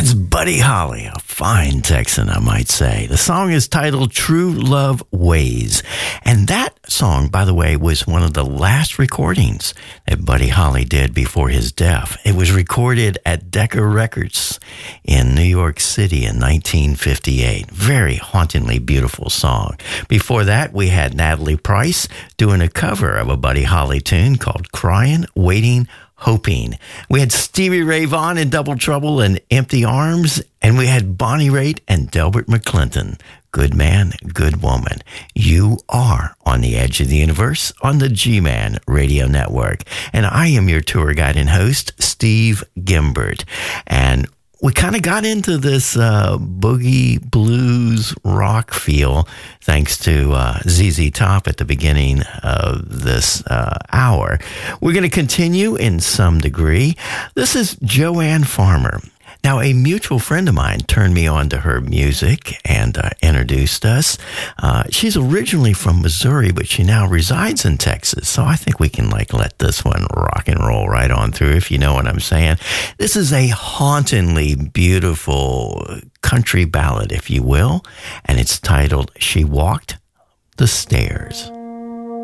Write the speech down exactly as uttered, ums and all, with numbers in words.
That's Buddy Holly, a fine Texan, I might say. The song is titled True Love Ways. And that song, by the way, was one of the last recordings that Buddy Holly did before his death. It was recorded at Decca Records in New York City in nineteen fifty-eight. Very hauntingly beautiful song. Before that, we had Natalie Price doing a cover of a Buddy Holly tune called Crying, Waiting, Hoping. We had Stevie Ray Vaughan in Double Trouble and Empty Arms, and we had Bonnie Raitt and Delbert McClinton. Good man, good woman. You are on the edge of the universe on the G-Man Radio Network. And I am your tour guide and host, Steve Gimbert. And we kind of got into this uh, boogie blues rock feel thanks to uh, Z Z Top at the beginning of this uh, hour. We're going to continue in some degree. This is Joanne Farmer. Now, a mutual friend of mine turned me on to her music and uh, introduced us. Uh, she's originally from Missouri, but she now resides in Texas. So I think we can like let this one rock and roll right on through, if you know what I'm saying. This is a hauntingly beautiful country ballad, if you will, and it's titled She Walked the Stairs.